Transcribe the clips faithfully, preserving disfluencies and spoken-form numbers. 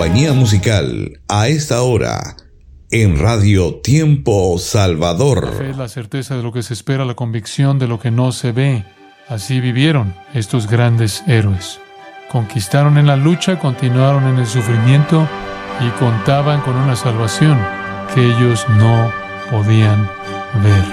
compañía musical a esta hora en Radio Tiempo Salvador. La fe es la certeza de lo que se espera, la convicción de lo que no se ve. Así vivieron estos grandes héroes. Conquistaron en la lucha, continuaron en el sufrimiento y contaban con una salvación que ellos no podían ver.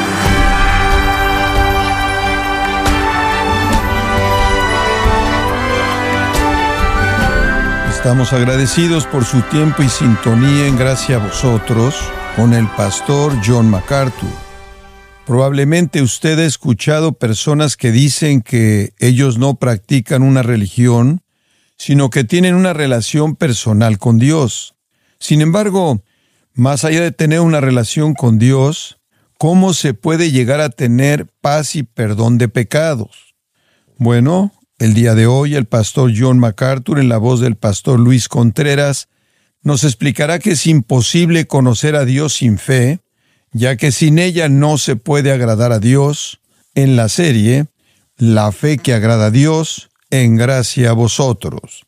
Estamos agradecidos por su tiempo y sintonía en Gracia a Vosotros con el pastor John MacArthur. Probablemente usted ha escuchado personas que dicen que ellos no practican una religión, sino que tienen una relación personal con Dios. Sin embargo, más allá de tener una relación con Dios, ¿cómo se puede llegar a tener paz y perdón de pecados? Bueno, el día de hoy el pastor John MacArthur, en la voz del pastor Luis Contreras, nos explicará que es imposible conocer a Dios sin fe, ya que sin ella no se puede agradar a Dios, en la serie La fe que agrada a Dios, en Gracia a Vosotros.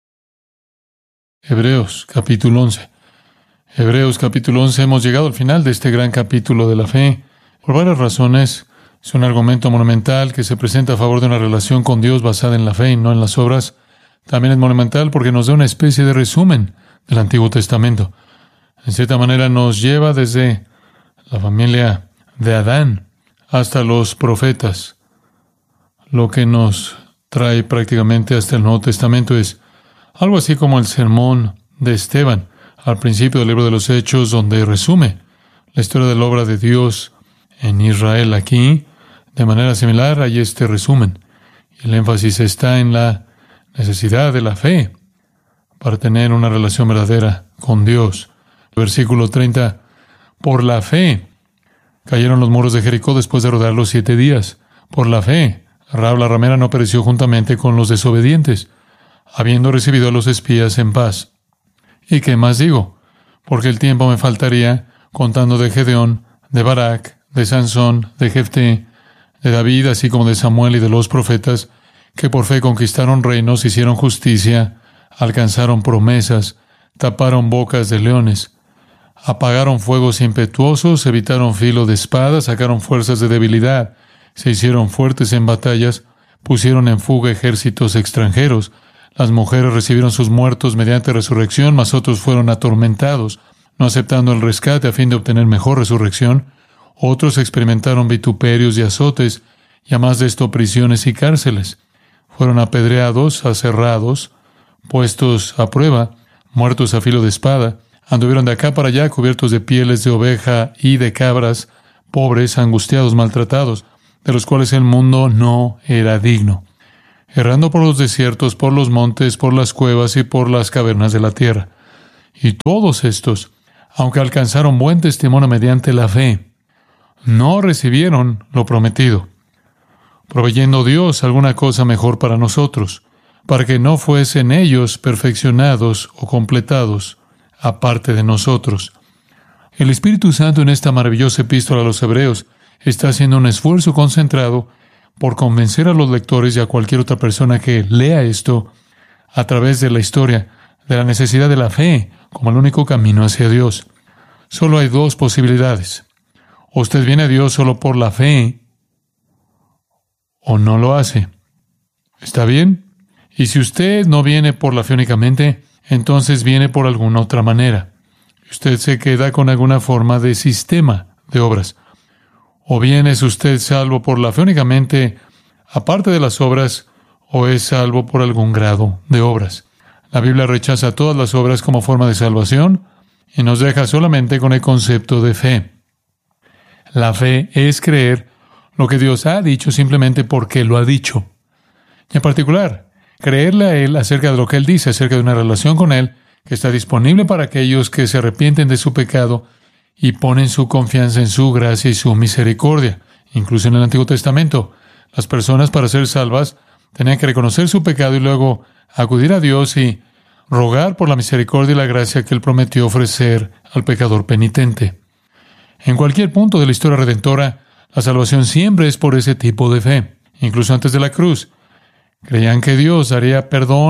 Hebreos, capítulo once. Hebreos, capítulo once. Hemos llegado al final de este gran capítulo de la fe. Por varias razones, es un argumento monumental que se presenta a favor de una relación con Dios basada en la fe y no en las obras. También es monumental porque nos da una especie de resumen del Antiguo Testamento. En cierta manera nos lleva desde la familia de Adán hasta los profetas. Lo que nos trae prácticamente hasta el Nuevo Testamento es algo así como el sermón de Esteban al principio del libro de los Hechos, donde resume la historia de la obra de Dios en Israel. Aquí, de manera similar, hay este resumen. El énfasis está en la necesidad de la fe para tener una relación verdadera con Dios. Versículo treinta. Por la fe cayeron los muros de Jericó después de rodearlos siete días. Por la fe, Rahab la ramera no pereció juntamente con los desobedientes, habiendo recibido a los espías en paz. ¿Y qué más digo? Porque el tiempo me faltaría contando de Gedeón, de Barak, de Sansón, de Jefté, de David, así como de Samuel y de los profetas, que por fe conquistaron reinos, hicieron justicia, alcanzaron promesas, taparon bocas de leones, apagaron fuegos impetuosos, evitaron filo de espada, sacaron fuerzas de debilidad, se hicieron fuertes en batallas, pusieron en fuga ejércitos extranjeros. Las mujeres recibieron sus muertos mediante resurrección, mas otros fueron atormentados, no aceptando el rescate a fin de obtener mejor resurrección. Otros experimentaron vituperios y azotes, y además de esto prisiones y cárceles. Fueron apedreados, aserrados, puestos a prueba, muertos a filo de espada. Anduvieron de acá para allá cubiertos de pieles de oveja y de cabras, pobres, angustiados, maltratados, de los cuales el mundo no era digno, errando por los desiertos, por los montes, por las cuevas y por las cavernas de la tierra. Y todos estos, aunque alcanzaron buen testimonio mediante la fe, no recibieron lo prometido, proveyendo Dios alguna cosa mejor para nosotros, para que no fuesen ellos perfeccionados o completados aparte de nosotros. El Espíritu Santo en esta maravillosa epístola a los Hebreos está haciendo un esfuerzo concentrado por convencer a los lectores y a cualquier otra persona que lea esto a través de la historia de la necesidad de la fe como el único camino hacia Dios. Solo hay dos posibilidades. O usted viene a Dios solo por la fe, o no lo hace. ¿Está bien? Y si usted no viene por la fe únicamente, entonces viene por alguna otra manera. Usted se queda con alguna forma de sistema de obras. O bien es usted salvo por la fe únicamente, aparte de las obras, o es salvo por algún grado de obras. La Biblia rechaza todas las obras como forma de salvación y nos deja solamente con el concepto de fe. La fe es creer lo que Dios ha dicho simplemente porque lo ha dicho. Y en particular, creerle a Él acerca de lo que Él dice, acerca de una relación con Él que está disponible para aquellos que se arrepienten de su pecado y ponen su confianza en su gracia y su misericordia. Incluso en el Antiguo Testamento, las personas para ser salvas tenían que reconocer su pecado y luego acudir a Dios y rogar por la misericordia y la gracia que Él prometió ofrecer al pecador penitente. En cualquier punto de la historia redentora, la salvación siempre es por ese tipo de fe. Incluso antes de la cruz, creían que Dios daría perdón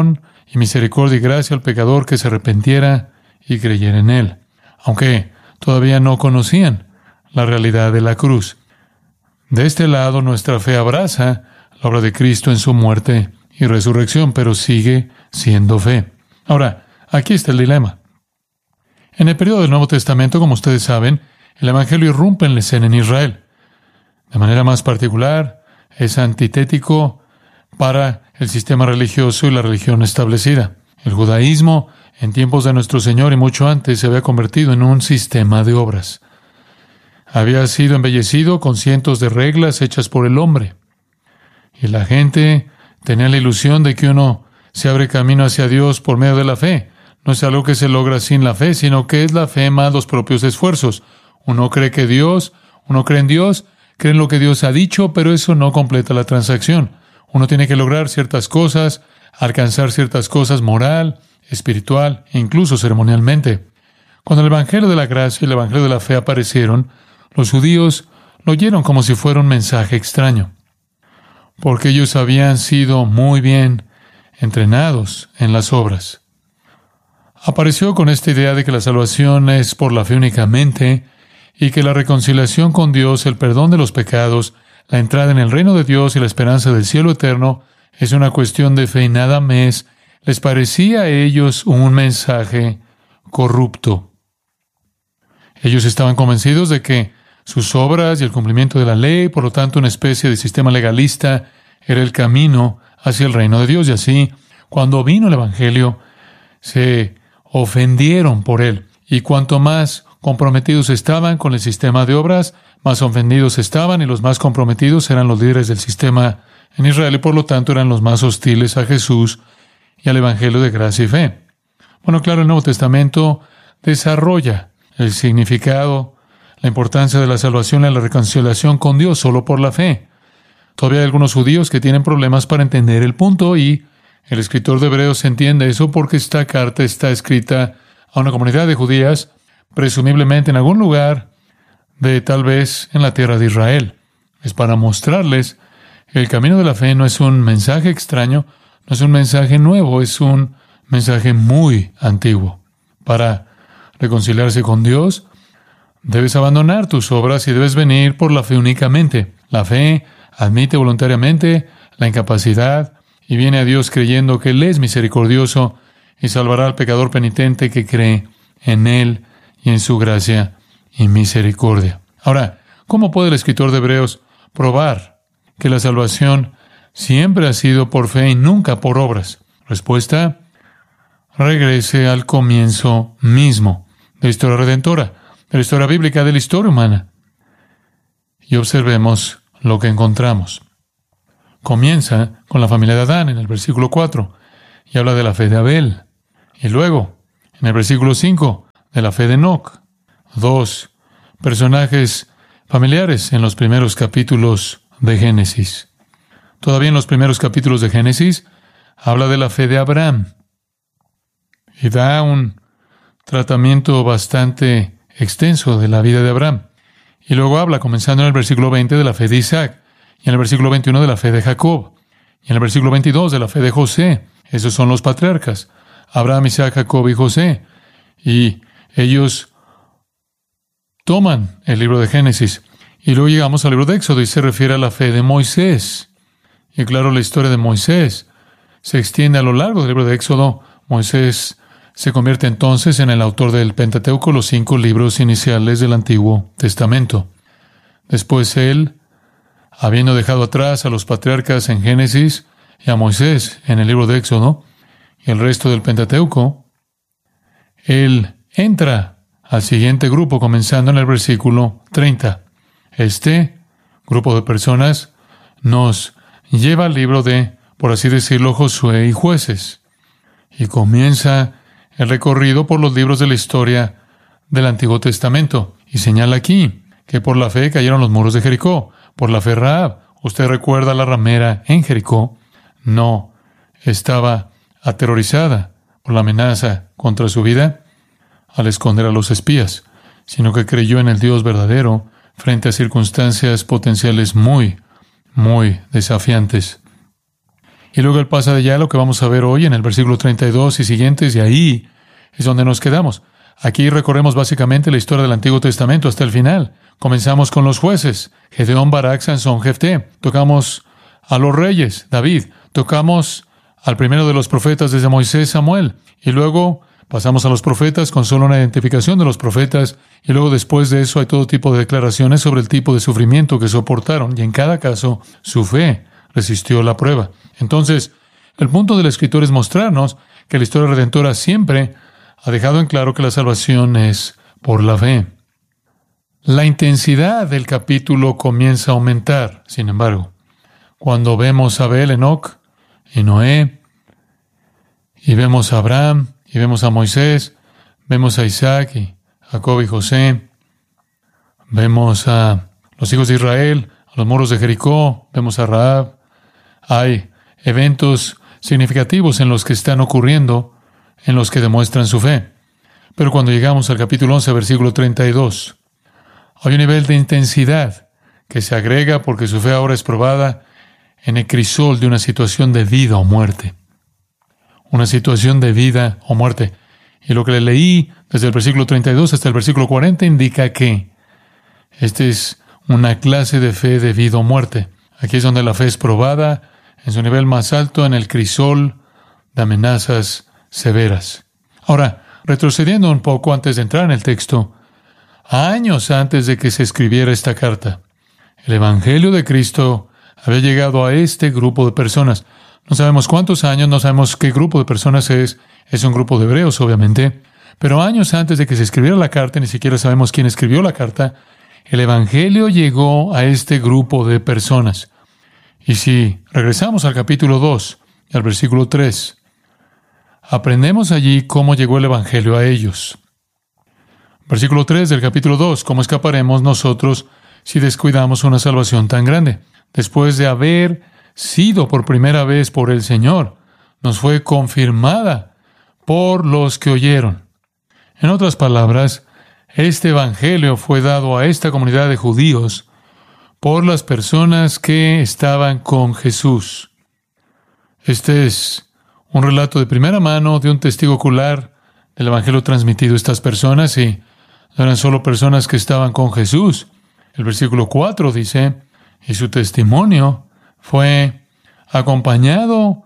y misericordia y gracia al pecador que se arrepintiera y creyera en Él, aunque todavía no conocían la realidad de la cruz. De este lado, nuestra fe abraza la obra de Cristo en su muerte y resurrección, pero sigue siendo fe. Ahora, aquí está el dilema. En el periodo del Nuevo Testamento, como ustedes saben, el Evangelio irrumpe en la escena en Israel. De manera más particular, es antitético para el sistema religioso y la religión establecida. El judaísmo, en tiempos de nuestro Señor y mucho antes, se había convertido en un sistema de obras. Había sido embellecido con cientos de reglas hechas por el hombre. Y la gente tenía la ilusión de que uno se abre camino hacia Dios por medio de la fe. No es algo que se logra sin la fe, sino que es la fe más los propios esfuerzos. Uno cree que Dios, uno cree en Dios, cree en lo que Dios ha dicho, pero eso no completa la transacción. Uno tiene que lograr ciertas cosas, alcanzar ciertas cosas moral, espiritual e incluso ceremonialmente. Cuando el Evangelio de la gracia y el Evangelio de la fe aparecieron, los judíos lo oyeron como si fuera un mensaje extraño, porque ellos habían sido muy bien entrenados en las obras. Apareció con esta idea de que la salvación es por la fe únicamente y que la reconciliación con Dios, el perdón de los pecados, la entrada en el reino de Dios y la esperanza del cielo eterno es una cuestión de fe y nada más. Les parecía a ellos un mensaje corrupto. Ellos estaban convencidos de que sus obras y el cumplimiento de la ley, por lo tanto una especie de sistema legalista, era el camino hacia el reino de Dios. Y así, cuando vino el Evangelio, se ofendieron por él. Y cuanto más comprometidos estaban con el sistema de obras, más ofendidos estaban, y los más comprometidos eran los líderes del sistema en Israel, y por lo tanto eran los más hostiles a Jesús y al Evangelio de gracia y fe. Bueno, claro, el Nuevo Testamento desarrolla el significado, la importancia de la salvación y la reconciliación con Dios solo por la fe. Todavía hay algunos judíos que tienen problemas para entender el punto, y el escritor de Hebreos entiende eso porque esta carta está escrita a una comunidad de judías, presumiblemente en algún lugar de tal vez en la tierra de Israel. Es para mostrarles que el camino de la fe no es un mensaje extraño, no es un mensaje nuevo, es un mensaje muy antiguo. Para reconciliarse con Dios, debes abandonar tus obras y debes venir por la fe únicamente. La fe admite voluntariamente la incapacidad y viene a Dios creyendo que Él es misericordioso y salvará al pecador penitente que cree en Él y en su gracia y misericordia. Ahora, ¿cómo puede el escritor de Hebreos probar que la salvación siempre ha sido por fe y nunca por obras? Respuesta: regrese al comienzo mismo de la historia redentora, de la historia bíblica, de la historia humana, y observemos lo que encontramos. Comienza con la familia de Adán en el versículo cuatro y habla de la fe de Abel. Y luego, en el versículo cinco, de la fe de Enoc. Dos personajes familiares en los primeros capítulos de Génesis. Todavía en los primeros capítulos de Génesis habla de la fe de Abraham y da un tratamiento bastante extenso de la vida de Abraham. Y luego habla, comenzando en el versículo veinte, de la fe de Isaac, y en el versículo veintiuno de la fe de Jacob, y en el versículo veintidós de la fe de José. Esos son los patriarcas: Abraham, Isaac, Jacob y José. Y ellos toman el libro de Génesis. Y luego llegamos al libro de Éxodo y se refiere a la fe de Moisés. Y claro, la historia de Moisés se extiende a lo largo del libro de Éxodo. Moisés se convierte entonces en el autor del Pentateuco, los cinco libros iniciales del Antiguo Testamento. Después él, habiendo dejado atrás a los patriarcas en Génesis y a Moisés en el libro de Éxodo y el resto del Pentateuco, él entra al siguiente grupo, comenzando en el versículo treinta. Este grupo de personas nos lleva al libro de, por así decirlo, Josué y Jueces, y comienza el recorrido por los libros de la historia del Antiguo Testamento, y señala aquí que por la fe cayeron los muros de Jericó, por la fe Rahab. Usted recuerda, la ramera en Jericó no estaba aterrorizada por la amenaza contra su vida al esconder a los espías, sino que creyó en el Dios verdadero frente a circunstancias potenciales muy, muy desafiantes. Y luego él pasa de allá a lo que vamos a ver hoy en el versículo treinta y dos y siguientes, y ahí es donde nos quedamos. Aquí recorremos básicamente la historia del Antiguo Testamento hasta el final. Comenzamos con los jueces, Gedeón, Barak, Sansón, Jefté. Tocamos a los reyes, David. Tocamos al primero de los profetas desde Moisés, Samuel. Y luego pasamos a los profetas con solo una identificación de los profetas. Y luego después de eso hay todo tipo de declaraciones sobre el tipo de sufrimiento que soportaron. Y en cada caso, su fe resistió la prueba. Entonces, el punto del escritor es mostrarnos que la historia redentora siempre ha dejado en claro que la salvación es por la fe. La intensidad del capítulo comienza a aumentar, sin embargo, cuando vemos a Abel, Enoc y Noé, y vemos a Abraham, y vemos a Moisés, vemos a Isaac y Jacob y José, vemos a los hijos de Israel, a los muros de Jericó, vemos a Rahab. Hay eventos significativos en los que están ocurriendo, en los que demuestran su fe. Pero cuando llegamos al capítulo once, versículo treinta y dos, hay un nivel de intensidad que se agrega porque su fe ahora es probada en el crisol de una situación de vida o muerte. Una situación de vida o muerte. Y lo que le leí desde el versículo treinta y dos hasta el versículo cuarenta indica que esta es una clase de fe de vida o muerte. Aquí es donde la fe es probada en su nivel más alto, en el crisol de amenazas severas. Ahora, retrocediendo un poco antes de entrar en el texto, años antes de que se escribiera esta carta, el Evangelio de Cristo había llegado a este grupo de personas. No sabemos cuántos años, no sabemos qué grupo de personas es. Es un grupo de hebreos, obviamente. Pero años antes de que se escribiera la carta, ni siquiera sabemos quién escribió la carta, el Evangelio llegó a este grupo de personas. Y si regresamos al capítulo dos, al versículo tres, aprendemos allí cómo llegó el Evangelio a ellos. Versículo tres del capítulo dos, ¿cómo escaparemos nosotros si descuidamos una salvación tan grande? Después de haber sido por primera vez por el Señor, nos fue confirmada por los que oyeron. En otras palabras, este Evangelio fue dado a esta comunidad de judíos por las personas que estaban con Jesús. Este es un relato de primera mano de un testigo ocular del Evangelio transmitido a estas personas, y no eran solo personas que estaban con Jesús. El versículo cuatro dice, y su testimonio fue acompañado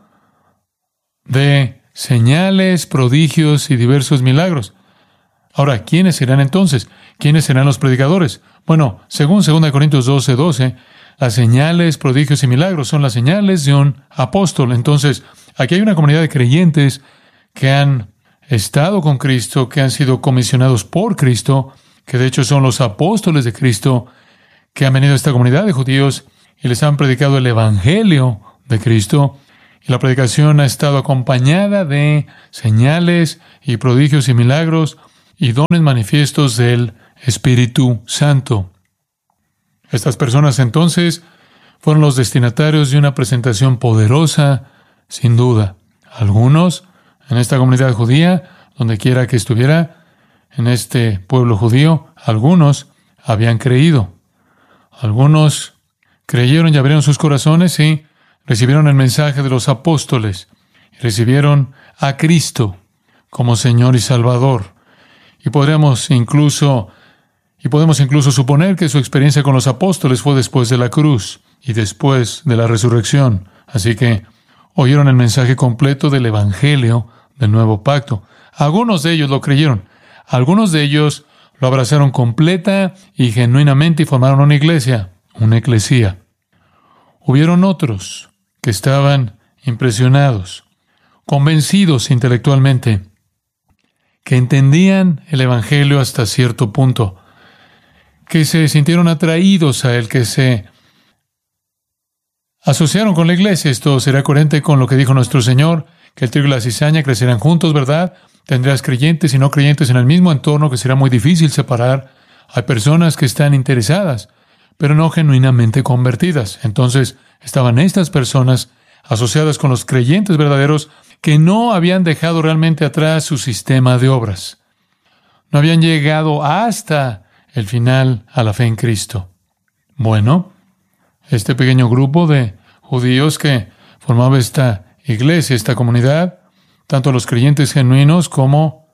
de señales, prodigios y diversos milagros. Ahora, ¿quiénes serán entonces? ¿Quiénes serán los predicadores? Bueno, según segunda Corintios doce, doce, las señales, prodigios y milagros son las señales de un apóstol. Entonces, aquí hay una comunidad de creyentes que han estado con Cristo, que han sido comisionados por Cristo, que de hecho son los apóstoles de Cristo, que han venido a esta comunidad de judíos y les han predicado el Evangelio de Cristo. Y la predicación ha estado acompañada de señales y prodigios y milagros y dones manifiestos del Espíritu Santo. Estas personas entonces fueron los destinatarios de una presentación poderosa, sin duda. Algunos en esta comunidad judía, donde quiera que estuviera, en este pueblo judío, algunos habían creído. Algunos creyeron y abrieron sus corazones y recibieron el mensaje de los apóstoles y recibieron a Cristo como Señor y Salvador. Y podríamos incluso, y podemos incluso suponer que su experiencia con los apóstoles fue después de la cruz y después de la resurrección. Así que oyeron el mensaje completo del Evangelio del Nuevo Pacto. Algunos de ellos lo creyeron. Algunos de ellos lo abrazaron completa y genuinamente y formaron una iglesia, una eclesía. Hubieron otros que estaban impresionados, convencidos intelectualmente, que entendían el Evangelio hasta cierto punto, que se sintieron atraídos a él, que se asociaron con la iglesia. Esto será coherente con lo que dijo nuestro Señor, que el trigo y la cizaña crecerán juntos, ¿verdad? Tendrás creyentes y no creyentes en el mismo entorno que será muy difícil separar. Hay personas que están interesadas, pero no genuinamente convertidas. Entonces, estaban estas personas asociadas con los creyentes verdaderos que no habían dejado realmente atrás su sistema de obras. No habían llegado hasta el final a la fe en Cristo. Bueno, este pequeño grupo de judíos que formaba esta iglesia, esta comunidad, tanto los creyentes genuinos como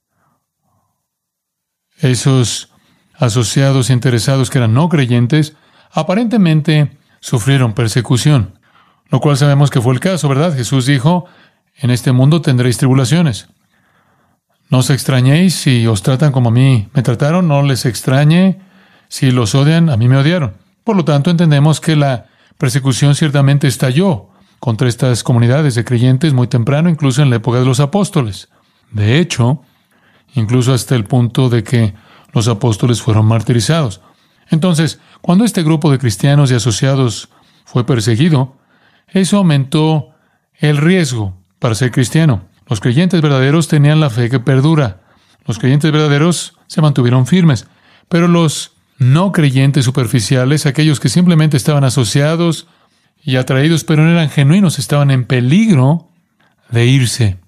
esos asociados interesados que eran no creyentes, aparentemente sufrieron persecución, lo cual sabemos que fue el caso, ¿verdad? Jesús dijo, en este mundo tendréis tribulaciones. No os extrañéis si os tratan como a mí me trataron, no les extrañe si los odian, a mí me odiaron. Por lo tanto, entendemos que la persecución ciertamente estalló contra estas comunidades de creyentes muy temprano, incluso en la época de los apóstoles. De hecho, incluso hasta el punto de que los apóstoles fueron martirizados. Entonces, cuando este grupo de cristianos y asociados fue perseguido, eso aumentó el riesgo para ser cristiano. Los creyentes verdaderos tenían la fe que perdura. Los creyentes verdaderos se mantuvieron firmes, pero los no creyentes superficiales, aquellos que simplemente estaban asociados y atraídos, pero no eran genuinos, estaban en peligro de irse.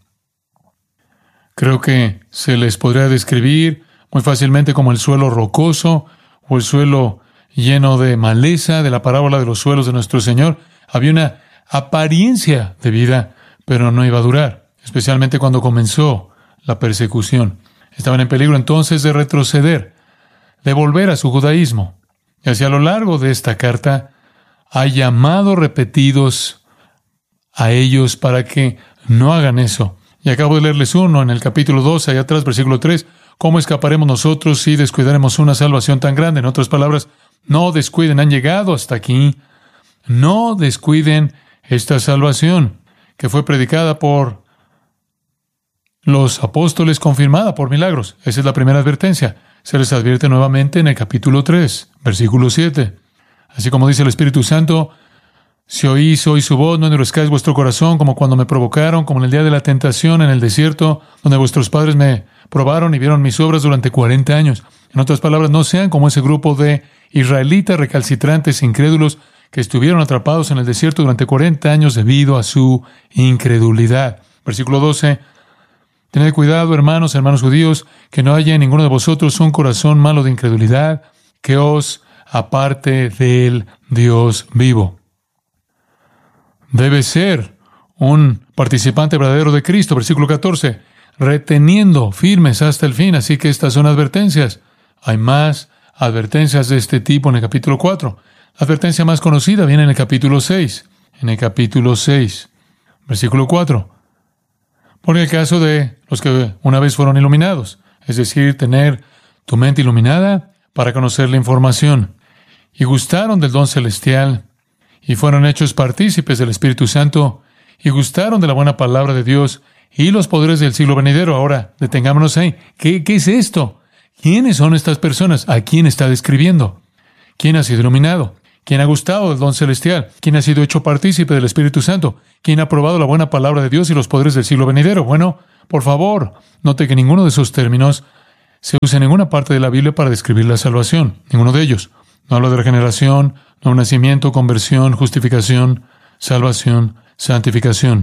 Creo que se les podría describir muy fácilmente como el suelo rocoso o el suelo lleno de maleza de la parábola de los suelos de nuestro Señor. Había una apariencia de vida, pero no iba a durar, especialmente cuando comenzó la persecución. Estaban en peligro entonces de retroceder, de volver a su judaísmo. Y hacia lo largo de esta carta hay llamados repetidos a ellos para que no hagan eso. Y acabo de leerles uno en el capítulo dos, allá atrás, versículo tres. ¿Cómo escaparemos nosotros si descuidaremos una salvación tan grande? En otras palabras, no descuiden, han llegado hasta aquí. No descuiden esta salvación que fue predicada por los apóstoles, confirmada por milagros. Esa es la primera advertencia. Se les advierte nuevamente en el capítulo tres, versículo siete. Así como dice el Espíritu Santo, si oís hoy su voz, no endurezcáis vuestro corazón como cuando me provocaron, como en el día de la tentación en el desierto, donde vuestros padres me probaron y vieron mis obras durante cuarenta años. En otras palabras, no sean como ese grupo de israelitas recalcitrantes e incrédulos que estuvieron atrapados en el desierto durante cuarenta años debido a su incredulidad. Versículo doce. Tened cuidado, hermanos, hermanos judíos, que no haya en ninguno de vosotros un corazón malo de incredulidad que os aparte del Dios vivo. Debe ser un participante verdadero de Cristo. Versículo catorce. Reteniendo firmes hasta el fin. Así que estas son advertencias. Hay más advertencias de este tipo en el capítulo cuatro. La advertencia más conocida viene en el capítulo seis. En el capítulo seis, versículo cuatro. Por el caso de los que una vez fueron iluminados. Es decir, tener tu mente iluminada para conocer la información. Y gustaron del don celestial. Y fueron hechos partícipes del Espíritu Santo. Y gustaron de la buena palabra de Dios y los poderes del siglo venidero. Ahora, detengámonos ahí. ¿Qué, qué es esto? ¿Quiénes son estas personas? ¿A quién está describiendo? ¿Quién ha sido iluminado? ¿Quién ha gustado del don celestial? ¿Quién ha sido hecho partícipe del Espíritu Santo? ¿Quién ha probado la buena palabra de Dios y los poderes del siglo venidero? Bueno, por favor, note que ninguno de esos términos se usa en ninguna parte de la Biblia para describir la salvación. Ninguno de ellos. No habla de regeneración, nuevo nacimiento, conversión, justificación, salvación, santificación.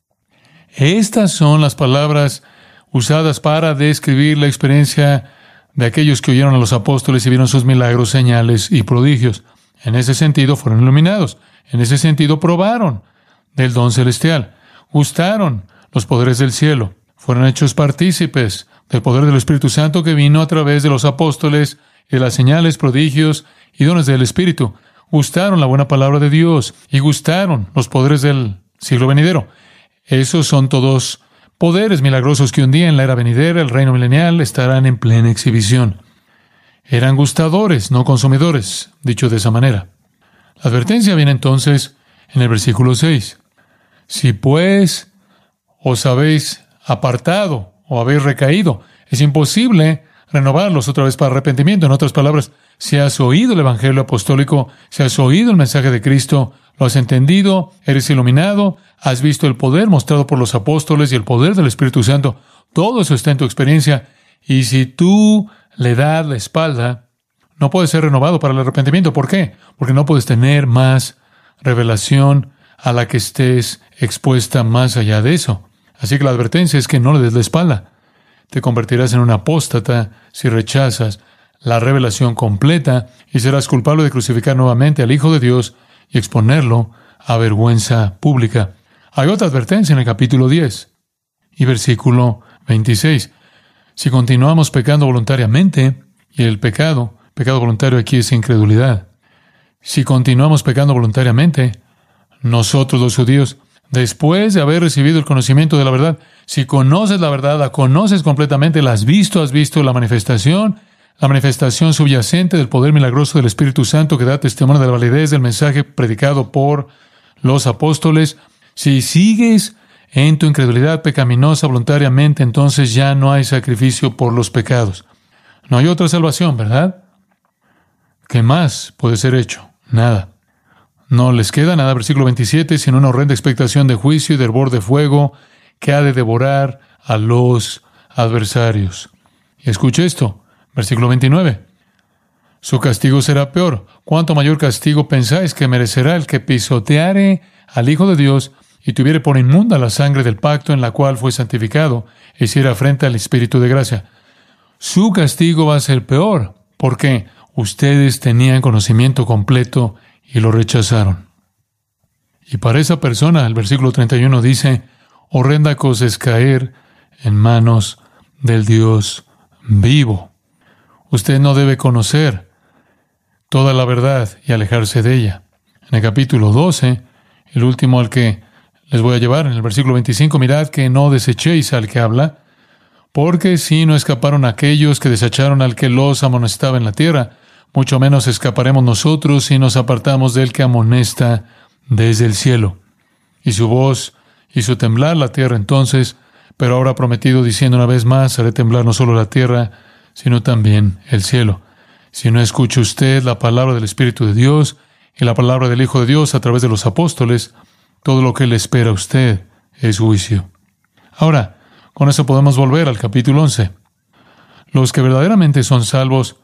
Estas son las palabras usadas para describir la experiencia de aquellos que oyeron a los apóstoles y vieron sus milagros, señales y prodigios. En ese sentido fueron iluminados. En ese sentido probaron del don celestial. Gustaron los poderes del cielo. Fueron hechos partícipes del poder del Espíritu Santo que vino a través de los apóstoles y de las señales, prodigios y dones del Espíritu. Gustaron la buena palabra de Dios y gustaron los poderes del siglo venidero. Esos son todos poderes milagrosos que un día en la era venidera, el reino milenial, estarán en plena exhibición. Eran gustadores, no consumidores, dicho de esa manera. La advertencia viene entonces en el versículo seis. Si pues os habéis apartado o habéis recaído, es imposible renovarlos otra vez para arrepentimiento. En otras palabras, si has oído el Evangelio apostólico, si has oído el mensaje de Cristo, lo has entendido, eres iluminado, has visto el poder mostrado por los apóstoles y el poder del Espíritu Santo, todo eso está en tu experiencia, y si tú le das la espalda, no puedes ser renovado para el arrepentimiento. ¿Por qué? Porque no puedes tener más revelación a la que estés expuesta más allá de eso. Así que la advertencia es que no le des la espalda. Te convertirás en un apóstata si rechazas la revelación completa y serás culpable de crucificar nuevamente al Hijo de Dios y exponerlo a vergüenza pública. Hay otra advertencia en el capítulo diez y versículo veintiséis. Si continuamos pecando voluntariamente, y el pecado, pecado voluntario aquí es incredulidad. Si continuamos pecando voluntariamente, nosotros los judíos, después de haber recibido el conocimiento de la verdad, si conoces la verdad, la conoces completamente, la has visto, has visto la manifestación, la manifestación subyacente del poder milagroso del Espíritu Santo que da testimonio de la validez del mensaje predicado por los apóstoles, si sigues en tu incredulidad pecaminosa voluntariamente, entonces ya no hay sacrificio por los pecados. No hay otra salvación, ¿verdad? ¿Qué más puede ser hecho? Nada. No les queda nada, versículo veintisiete, sino una horrenda expectación de juicio y de hervor de fuego que ha de devorar a los adversarios. Y escuche esto, versículo veintinueve. Su castigo será peor. ¿Cuánto mayor castigo pensáis que merecerá el que pisoteare al Hijo de Dios y tuviere por inmunda la sangre del pacto en la cual fue santificado e hiciera frente al Espíritu de gracia? Su castigo va a ser peor, porque ustedes tenían conocimiento completo y lo rechazaron. Y para esa persona, el versículo treinta y uno dice, horrenda cosa es caer en manos del Dios vivo. Usted no debe conocer toda la verdad y alejarse de ella. En el capítulo doce, el último al que les voy a llevar, en el versículo veinticinco, mirad que no desechéis al que habla, porque si no escaparon aquellos que desecharon al que los amonestaba en la tierra, mucho menos escaparemos nosotros si nos apartamos del que amonesta desde el cielo. Y su voz hizo temblar la tierra entonces, pero ahora ha prometido diciendo una vez más, haré temblar no solo la tierra, sino también el cielo. Si no escucha usted la palabra del Espíritu de Dios y la palabra del Hijo de Dios a través de los apóstoles, todo lo que le espera a usted es juicio. Ahora, con eso podemos volver al capítulo once. Los que verdaderamente son salvos,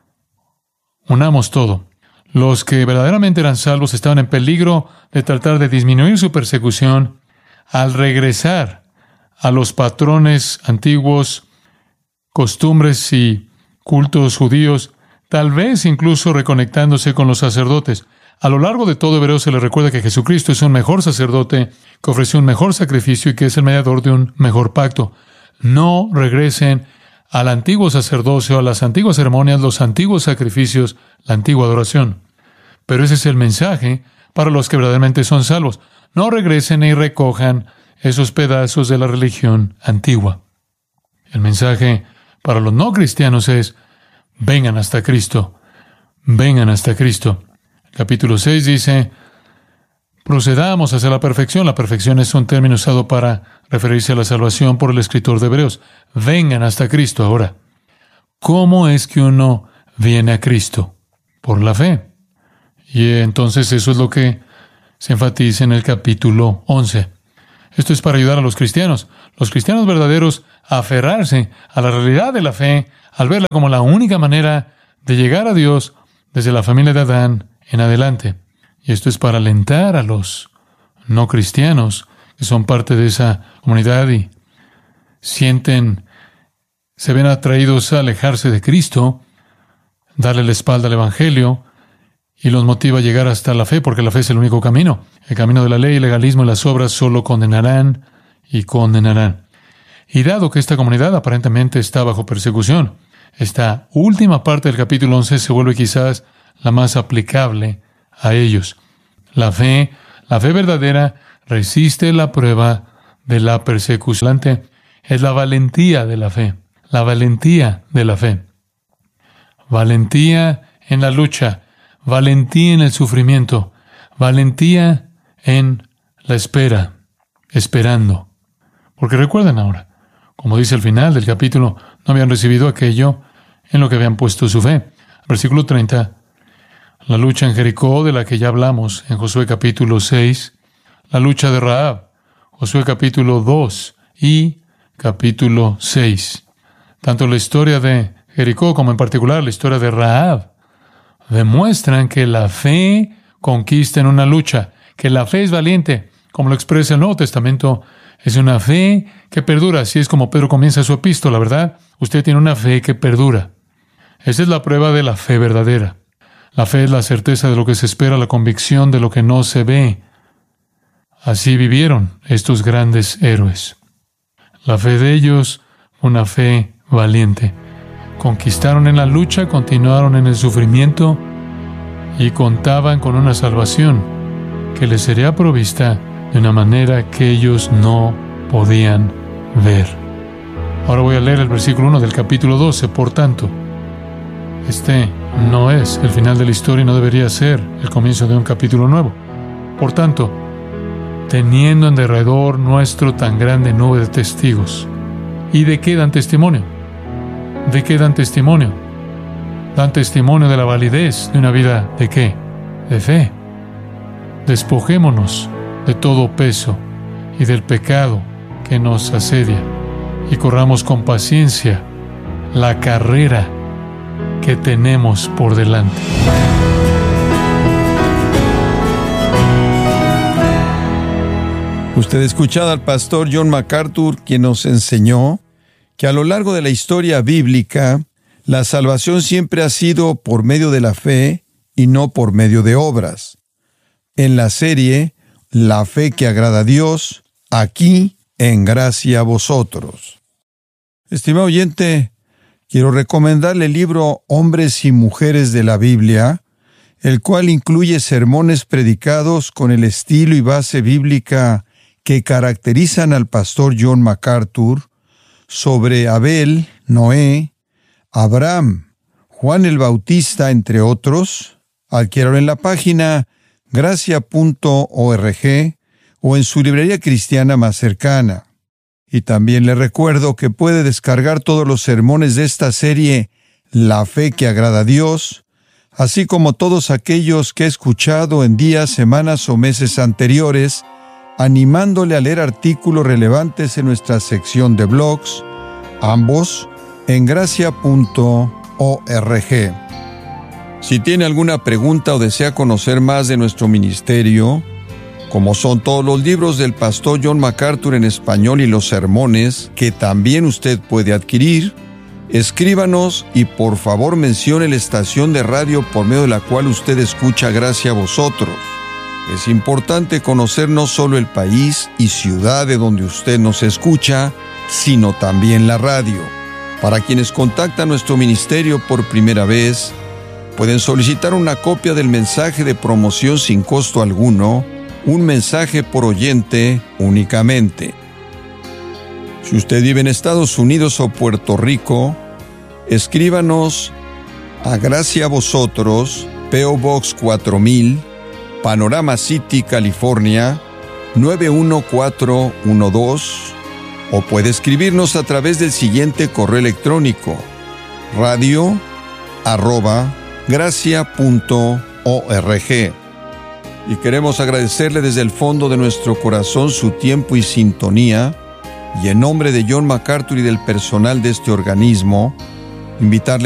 unamos todo. Los que verdaderamente eran salvos estaban en peligro de tratar de disminuir su persecución al regresar a los patrones antiguos, costumbres y cultos judíos, tal vez incluso reconectándose con los sacerdotes. A lo largo de todo Hebreo se les recuerda que Jesucristo es un mejor sacerdote, que ofreció un mejor sacrificio y que es el mediador de un mejor pacto. No regresen al antiguo sacerdocio, a las antiguas ceremonias, los antiguos sacrificios, la antigua adoración. Pero ese es el mensaje para los que verdaderamente son salvos. No regresen y recojan esos pedazos de la religión antigua. El mensaje para los no cristianos es, vengan hasta Cristo, vengan hasta Cristo. El capítulo seis dice, procedamos hacia la perfección. La perfección es un término usado para referirse a la salvación por el escritor de Hebreos. Vengan hasta Cristo ahora. ¿Cómo es que uno viene a Cristo? Por la fe. Y entonces eso es lo que se enfatiza en el capítulo once. Esto es para ayudar a los cristianos, los cristianos verdaderos, a aferrarse a la realidad de la fe, al verla como la única manera de llegar a Dios desde la familia de Adán en adelante. Y esto es para alentar a los no cristianos que son parte de esa comunidad y sienten, se ven atraídos a alejarse de Cristo, darle la espalda al Evangelio, y los motiva a llegar hasta la fe, porque la fe es el único camino. El camino de la ley, el legalismo y las obras solo condenarán y condenarán. Y dado que esta comunidad aparentemente está bajo persecución, esta última parte del capítulo once se vuelve quizás la más aplicable a ellos. La fe, la fe verdadera, resiste la prueba de la persecución. Es la valentía de la fe, la valentía de la fe. Valentía en la lucha, valentía en el sufrimiento, valentía en la espera, esperando. Porque recuerden ahora, como dice el final del capítulo, no habían recibido aquello en lo que habían puesto su fe. Versículo treinta, la lucha en Jericó, de la que ya hablamos en Josué capítulo seis, la lucha de Rahab, Josué capítulo dos y capítulo seis. Tanto la historia de Jericó como en particular la historia de Rahab demuestran que la fe conquista en una lucha, que la fe es valiente, como lo expresa el Nuevo Testamento. Es una fe que perdura. Así es como Pedro comienza su epístola, ¿verdad? Usted tiene una fe que perdura. Esa es la prueba de la fe verdadera. La fe es la certeza de lo que se espera, la convicción de lo que no se ve. Así vivieron estos grandes héroes. La fe de ellos, una fe valiente. Conquistaron en la lucha, continuaron en el sufrimiento y contaban con una salvación que les sería provista de una manera que ellos no podían ver. Ahora voy a leer el versículo uno del capítulo doce. Por tanto, este no es el final de la historia y no debería ser el comienzo de un capítulo nuevo. Por tanto, teniendo en derredor nuestro tan grande nube de testigos. ¿Y de qué dan testimonio? ¿De qué dan testimonio? Dan testimonio de la validez de una vida, ¿de qué? De fe. Despojémonos de todo peso y del pecado que nos asedia y corramos con paciencia la carrera que tenemos por delante. Usted ha escuchado al pastor John MacArthur, quien nos enseñó que a lo largo de la historia bíblica, la salvación siempre ha sido por medio de la fe y no por medio de obras. En la serie La fe que agrada a Dios, aquí en gracia a vosotros. Estimado oyente, quiero recomendarle el libro Hombres y Mujeres de la Biblia, el cual incluye sermones predicados con el estilo y base bíblica que caracterizan al pastor John MacArthur, sobre Abel, Noé, Abraham, Juan el Bautista, entre otros. Adquiéralo en la página gracia punto org o en su librería cristiana más cercana. Y también le recuerdo que puede descargar todos los sermones de esta serie La fe que agrada a Dios, así como todos aquellos que he escuchado en días, semanas o meses anteriores, animándole a leer artículos relevantes en nuestra sección de blogs, ambos en gracia punto org. Si tiene alguna pregunta o desea conocer más de nuestro ministerio, como son todos los libros del pastor John MacArthur en español y los sermones que también usted puede adquirir, escríbanos y por favor mencione la estación de radio por medio de la cual usted escucha Gracia a Vosotros. Es importante conocer no solo el país y ciudad de donde usted nos escucha, sino también la radio. Para quienes contactan nuestro ministerio por primera vez, pueden solicitar una copia del mensaje de promoción sin costo alguno, un mensaje por oyente únicamente. Si usted vive en Estados Unidos o Puerto Rico, escríbanos a Gracia a Vosotros, P O Box cuatro mil, Panorama City, California, nueve uno cuatro uno dos, o puede escribirnos a través del siguiente correo electrónico: radio arroba gracia punto org. Y queremos agradecerle desde el fondo de nuestro corazón su tiempo y sintonía, y en nombre de John MacArthur y del personal de este organismo, invitarle